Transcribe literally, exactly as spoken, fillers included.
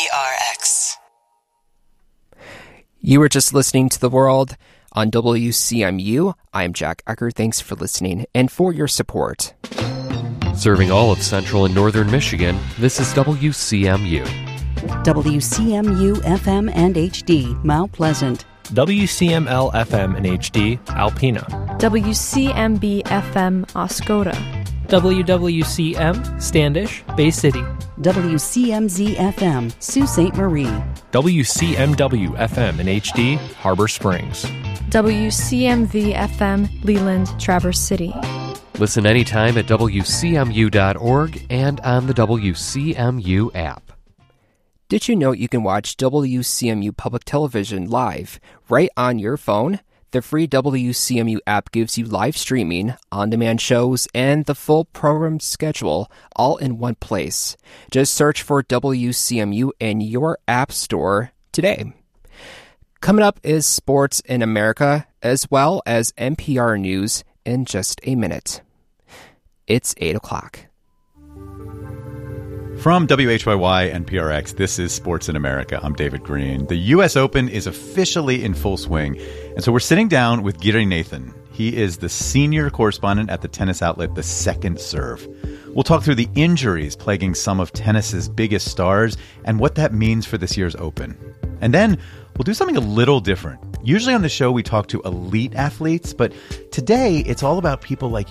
R X. You were just listening to The World on W C M U. I'm Jack Ecker. Thanks for listening and for your support. Serving all of central and northern Michigan, this is W C M U. W C M U F M and H D, Mount Pleasant. W C M L F M and H D, Alpena. W C M B F M, Oscoda. W W C M, Standish, Bay City. W C M Z F M, Sault Ste. Marie. W C M W F M and H D, Harbor Springs. W C M V F M, Leland, Traverse City. Listen anytime at W C M U dot org and on the W C M U app. Did you know you can watch W C M U Public Television live right on your phone? The free W C M U app gives you live streaming, on-demand shows, and the full program schedule all in one place. Just search for W C M U in your app store today. Coming up is Sports in America, as well as N P R News in just a minute. It's eight o'clock. From W H Y Y and P R X, this is Sports in America. I'm David Green. The U S Open is officially in full swing, and so we're sitting down with Giri Nathan. He is the senior correspondent at the tennis outlet The Second Serve. We'll talk through the injuries plaguing some of tennis's biggest stars and what that means for this year's Open. And then we'll do something a little different. Usually on the show we talk to elite athletes, but today it's all about people like